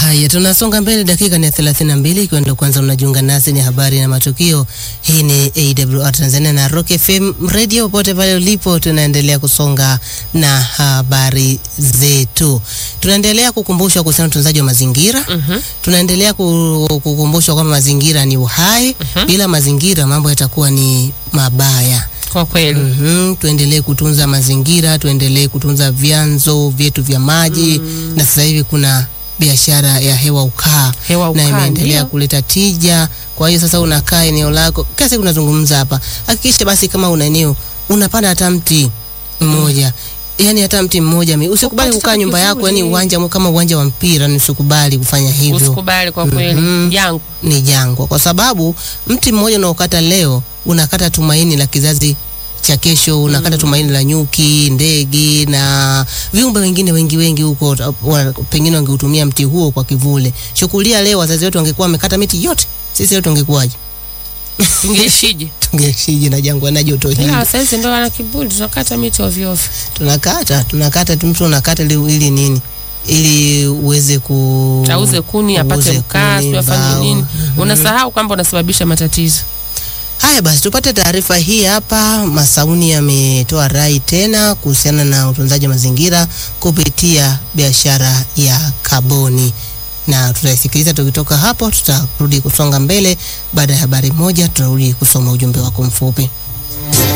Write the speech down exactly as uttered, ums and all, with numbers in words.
Haya, tunasonga mbele, dakika ni thelathini na mbili ikiwa ndio kwanza unajiunga nasi, ni habari na matukio. Hii ni A W R Tanzania na Rock F M Radio, popote pale ulipo. Tunaendelea kusonga na habari zetu. Tunaendelea kukumbusha kuhusiana na utunzaji wa mazingira. Uh-huh. Tunaendelea kukumbusha kwamba mazingira ni uhai. Uh-huh. Bila mazingira mambo yatakuwa ni mabaya. Kwa kweli. Mhm, tuendelee kutunza mazingira, tuendelee kutunza vyanzo vyetu vya maji. Mm. Na sasa hivi kuna biashara ya hewa ukaa, hewa ukaa na imeendelea kuleta tija. Kwa hiyo sasa unakaa eneo lako, kasi kunazungumza hapa, hakikisha basi kama una eneo unapanda hata mti mmoja. Mm. Yaani hata mti mmoja, usikubali kukaa nyumba yako yani uwanja kama uwanja wa mpira, usikubali kufanya hivyo. Usikubali kwa kweli. Mm-hmm. Jangwa. Ni jangwa, kwa sababu mti mmoja unaokata leo unakata tumaini la kizazi cha kesho, unakata mm. tumaini la nyuki, ndege na viumbe wengine wengi wengi huko, pengine wangeutumia mti huo kwa kivule. Chukulia leo wazazi wetu wangekuwa wamekata miti yote, sisi leo tungekuwaje? Tungeishije? Tungeishije na jangwa na joto hili? Na sasa ndio wana kiburi, tunakata miti ovyo ovyo. Tunakata, tunakata mtu unakata ili nini? Ili uweze ku auze kuni, apate mkaa, afanye nini? Mm-hmm. Unasahau kwamba unasababisha matatizo. Haya basi, tupate taarifa hii hapa. Masauni yametoa rai tena kuhusiana na utunzaji wa mazingira kupitia biashara ya kaboni, na tutaisikiliza. Tukitoka hapo tutarudi kusonga mbele. Baada ya habari moja tutarudi kusoma ujumbe wako mfupi.